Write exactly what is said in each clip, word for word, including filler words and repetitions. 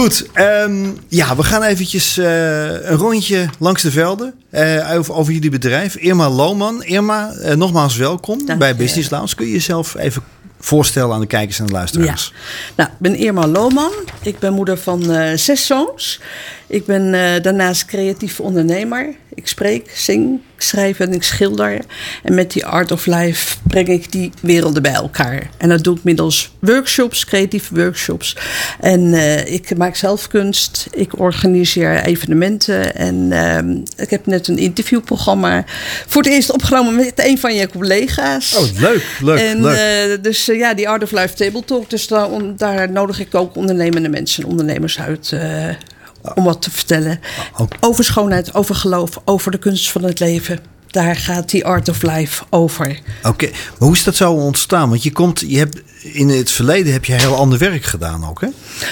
Goed, um, ja, we gaan eventjes uh, een rondje langs de velden uh, over, over jullie bedrijf. Irma Lohman. Irma, uh, nogmaals welkom Dank bij je. Business Lounge. Kun je jezelf even voorstellen aan de kijkers en de luisteraars? Ja. Nou, ik ben Irma Lohman. Ik ben moeder van uh, zes zoons. Ik ben uh, daarnaast creatief ondernemer. Ik spreek, zing, ik schrijf en ik schilder. En met die Art of Life breng ik die werelden bij elkaar. En dat doe ik middels workshops, creatieve workshops. En uh, ik maak zelf kunst. Ik organiseer evenementen. En uh, ik heb net een interviewprogramma voor het eerst opgenomen met een van je collega's. Oh, leuk, leuk, en, leuk. Uh, dus uh, ja, die Art of Life Table Talk. Dus daar, on, daar nodig ik ook ondernemende mensen en ondernemers uit... Uh, om wat te vertellen. Okay. Over schoonheid, over geloof, over de kunst van het leven. Daar gaat die Art of Life over. Oké, okay. Maar hoe is dat zo ontstaan? Want je komt, je hebt in het verleden heb je heel ander werk gedaan ook, hè?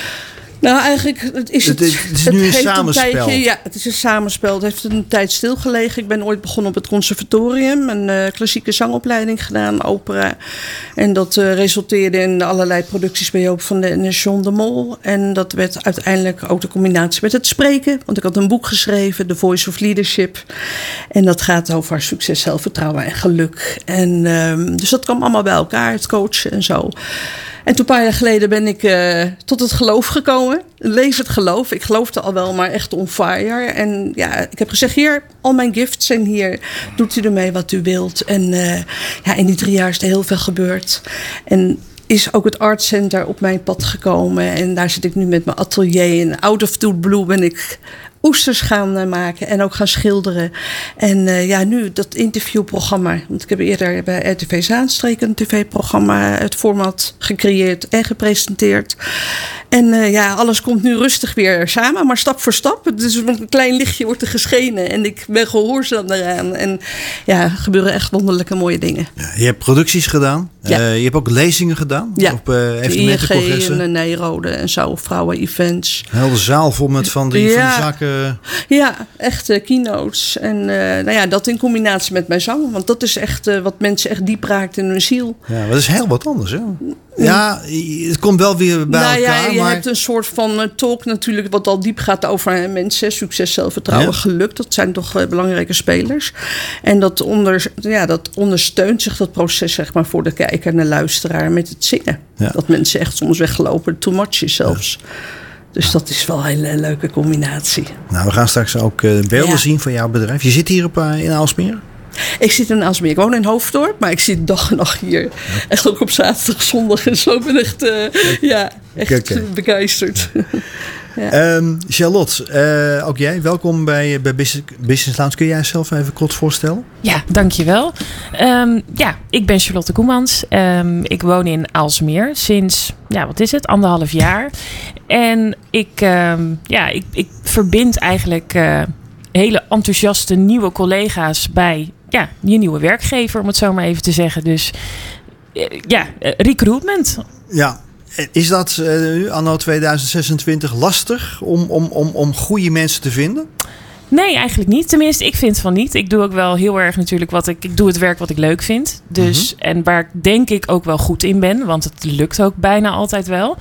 Nou, eigenlijk het is het... Het, het is nu het een samenspel. Een tijdje, ja, het is een samenspel. Het heeft een tijd stilgelegen. Ik ben ooit begonnen op het conservatorium. Een uh, klassieke zangopleiding gedaan, opera. En dat uh, resulteerde in allerlei producties bij Joop van den en John de Mol. En dat werd uiteindelijk ook de combinatie met het spreken. Want ik had een boek geschreven, The Voice of Leadership. En dat gaat over succes, zelfvertrouwen en geluk. En um, dus dat kwam allemaal bij elkaar, het coachen en zo. En toen een paar jaar geleden ben ik uh, tot het geloof gekomen. Leef het geloof. Ik geloofde al wel, maar echt on fire. En ja, ik heb gezegd, hier, al mijn gifts zijn hier. Doet u ermee wat u wilt. En uh, ja, in die drie jaar is er heel veel gebeurd. En is ook het Art Center op mijn pad gekomen. En daar zit ik nu met mijn atelier. En out of the blue ben ik oesters gaan maken en ook gaan schilderen. En uh, ja, nu dat interviewprogramma. Want ik heb eerder bij R T V Zaanstreek een tv-programma, het format gecreëerd en gepresenteerd. En uh, ja, alles komt nu rustig weer samen, maar stap voor stap. Dus met een klein lichtje wordt er geschenen. En ik ben gehoorzaam daaraan. En ja, er gebeuren echt wonderlijke mooie dingen. Ja, je hebt producties gedaan. Ja. Uh, je hebt ook lezingen gedaan. Ja. Op uh, evenementencongressen. En Nijrode en zo, vrouwen-events. Een hele zaal vol met van die, ja. van die zaken. Ja, echt uh, keynotes. En uh, nou ja, dat in combinatie met mijn zang. Want dat is echt uh, wat mensen echt diep raakt in hun ziel. Ja, maar dat is heel wat anders, hè? Ja, het komt wel weer bij nou, elkaar. Ja, je maar... hebt een soort van uh, talk natuurlijk wat al diep gaat over mensen. Succes, zelfvertrouwen, ja. geluk. Dat zijn toch uh, belangrijke spelers. En dat, onder, ja, dat ondersteunt zich dat proces zeg maar, voor de kijker en de luisteraar met het zingen. Ja. Dat mensen echt soms weglopen. Too much is zelfs. Ja. Dus dat is wel een hele leuke combinatie. Nou, we gaan straks ook uh, beelden ja. zien van jouw bedrijf. Je zit hier op, uh, in Aalsmeer? Ik zit in Aalsmeer. Ik woon in Hoofddorp, maar ik zit dag en nacht hier. Ja. Echt ook op zaterdag, zondag en zo. Ik ben echt, uh, ja, echt okay. begeisterd. Ja. Um, Charlotte, uh, ook jij, welkom bij, bij Business, Business Lounge. Kun jij jezelf even kort voorstellen? Ja, dankjewel. Um, ja, ik ben Charlotte Koemans. Um, ik woon in Aalsmeer sinds, ja, wat is het, anderhalf jaar. En ik, um, ja, ik, ik verbind eigenlijk uh, hele enthousiaste nieuwe collega's bij ja, je nieuwe werkgever, om het zo maar even te zeggen. Dus uh, ja, uh, recruitment. Ja. Is dat uh, anno tweeduizend zesentwintig lastig om, om, om, om goede mensen te vinden? Nee, eigenlijk niet. Tenminste, ik vind van niet. Ik doe ook wel heel erg natuurlijk wat ik... Ik doe het werk wat ik leuk vind. Dus, mm-hmm. En waar ik denk ik ook wel goed in ben. Want het lukt ook bijna altijd wel.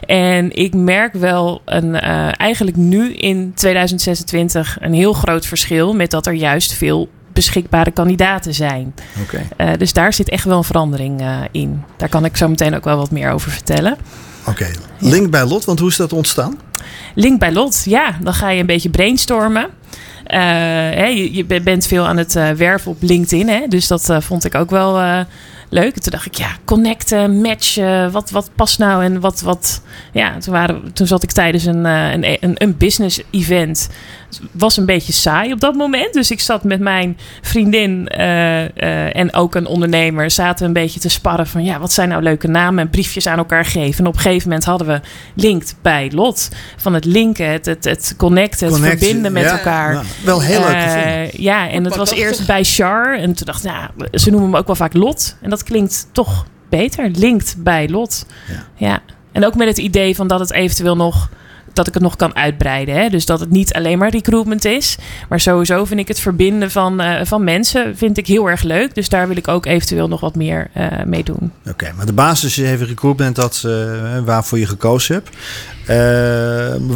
En ik merk wel een, uh, eigenlijk nu in tweeduizend zesentwintig een heel groot verschil met dat er juist veel beschikbare kandidaten zijn. Okay. Uh, dus daar zit echt wel een verandering uh, in. Daar kan ik zo meteen ook wel wat meer over vertellen. Oké. Okay. Link ja. bij Lot, want hoe is dat ontstaan? Link bij Lot, ja. Dan ga je een beetje brainstormen. Uh, hè, je, je bent veel aan het uh, werven op LinkedIn. Hè? Dus dat uh, vond ik ook wel uh, leuk. En toen dacht ik, ja, connecten, matchen. Wat, wat past nou en wat... wat ja, toen, waren, toen zat ik tijdens een, uh, een, een, een business event. Het was een beetje saai op dat moment. Dus ik zat met mijn vriendin uh, uh, en ook een ondernemer... zaten we een beetje te sparren van... ja, wat zijn nou leuke namen en briefjes aan elkaar geven. En op een gegeven moment hadden we linked bij Lot. Van het linken, het, het, het connecten, het Connect, verbinden met ja, elkaar. Nou, wel heel leuk uh, gevonden. Ja, en het was eerst bij Char. En toen dacht ik, nou, ze noemen me ook wel vaak Lot. En dat klinkt toch beter. Linked bij Lot. Ja. ja. En ook met het idee van dat het eventueel nog... dat ik het nog kan uitbreiden. Hè? Dus dat het niet alleen maar recruitment is. Maar sowieso vind ik het verbinden van, uh, van mensen... vind ik heel erg leuk. Dus daar wil ik ook eventueel nog wat meer uh, mee doen. Oké, okay, maar de basis is even recruitment... dat uh, waarvoor je gekozen hebt. Uh,